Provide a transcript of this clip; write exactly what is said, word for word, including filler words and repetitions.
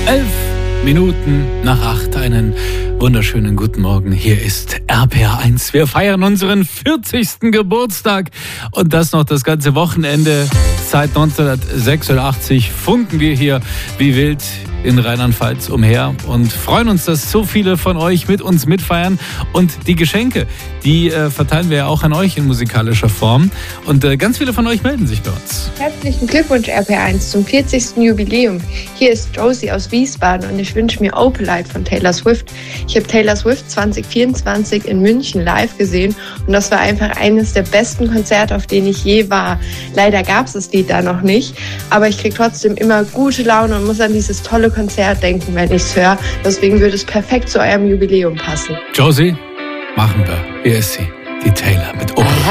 Elf Minuten nach acht. Einen wunderschönen guten Morgen. Hier ist R P R eins. Wir feiern unseren vierzigsten Geburtstag und das noch das ganze Wochenende. Seit neunzehnhundertsechsundachtzig funken wir hier wie wild in Rheinland-Pfalz umher und freuen uns, dass so viele von euch mit uns mitfeiern. Und die Geschenke, die äh, verteilen wir ja auch an euch in musikalischer Form. Und äh, ganz viele von euch melden sich bei uns. Herzlichen Glückwunsch R P R eins zum vierzigsten Jubiläum. Hier ist Josie aus Wiesbaden und ich wünsche mir Opalite von Taylor Swift. Ich habe Taylor Swift zwanzig vierundzwanzig in München live gesehen und das war einfach eines der besten Konzerte, auf denen ich je war. Leider gab es das Lied da noch nicht, aber ich kriege trotzdem immer gute Laune und muss an dieses tolle Konzert denken, wenn ich es höre. Deswegen würde es perfekt zu eurem Jubiläum passen. Josie, machen wir. Hier ist sie, die Taylor mit Opalite.